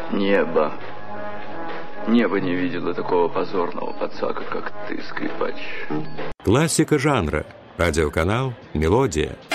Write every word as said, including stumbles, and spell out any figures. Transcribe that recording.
Небо. Небо не видело такого позорного пацака, как ты, скрипач. Классика жанра. Радиоканал «Мелодия».